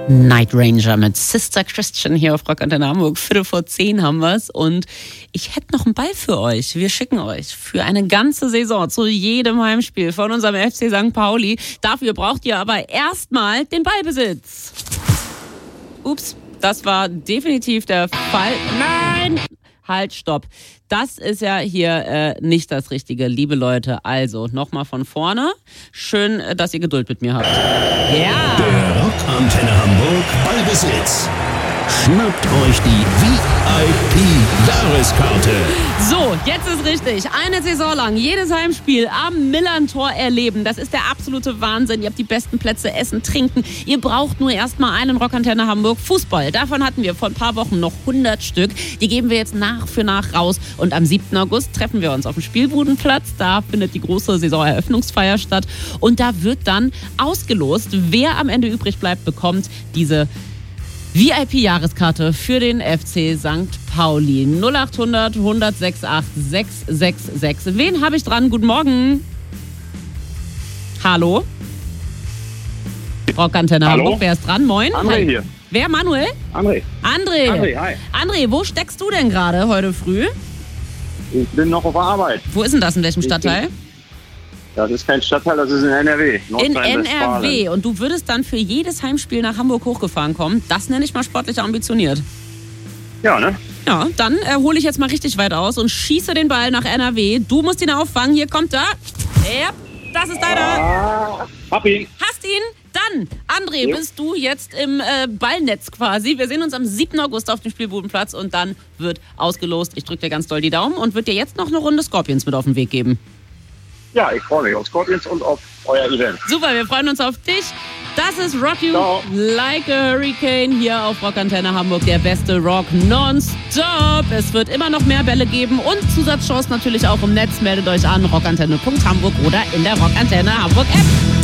Night Ranger mit Sister Christian hier auf Rock Antenne Hamburg. 10:15 haben wir's und ich hätte noch einen Ball für euch. Wir schicken euch für eine ganze Saison zu jedem Heimspiel von unserem FC St. Pauli. Dafür braucht ihr aber erstmal den Ballbesitz. Ups, das war definitiv der Fall. Nein! Halt, stopp. Das ist ja hier nicht das Richtige, liebe Leute. Also, nochmal von vorne. Schön, dass ihr Geduld mit mir habt. Ja! Der Rock Antenne Hamburg Ballbesitz. Schnappt euch die VIP-Jahreskarte. So, jetzt ist richtig. Eine Saison lang jedes Heimspiel am Millerntor erleben. Das ist der absolute Wahnsinn. Ihr habt die besten Plätze, essen, trinken. Ihr braucht nur erstmal einen Rock Antenne Hamburg Fußball. Davon hatten wir vor ein paar Wochen noch 100 Stück. Die geben wir jetzt nach für nach raus. Und am 7. August treffen wir uns auf dem Spielbudenplatz. Da findet die große Saisoneröffnungsfeier statt. Und da wird dann ausgelost, wer am Ende übrig bleibt, bekommt diese VIP-Jahreskarte für den FC St. Pauli. 0800 106 666. Wen habe ich dran? Guten Morgen. Hallo? Rockantenne Hamburg, wer ist dran? Moin. André hier. Wer? Manuel? André, hi. André, wo steckst du denn gerade heute früh? Ich bin noch auf der Arbeit. Wo ist denn das? In welchem Stadtteil? Das ist kein Stadtteil, das ist in NRW. In NRW. Und du würdest dann für jedes Heimspiel nach Hamburg hochgefahren kommen. Das nenne ich mal sportlich ambitioniert. Ja, ne? Ja, dann hole ich jetzt mal richtig weit aus und schieße den Ball nach NRW. Du musst ihn auffangen. Hier kommt er. Ja, das ist deiner. Hab ihn. Hast ihn? Dann, André, bist du jetzt im Ballnetz quasi. Wir sehen uns am 7. August auf dem Spielbudenplatz und dann wird ausgelost. Ich drücke dir ganz doll die Daumen und würde dir jetzt noch eine Runde Scorpions mit auf den Weg geben. Ja, ich freue mich auf Scorpions und auf euer Event. Super, wir freuen uns auf dich. Das ist Rock You Like a Hurricane hier auf Rock Antenne Hamburg. Der beste Rock nonstop. Es wird immer noch mehr Bälle geben und Zusatzchancen natürlich auch im Netz. Meldet euch an rockantenne.hamburg oder in der Rock Antenne Hamburg App.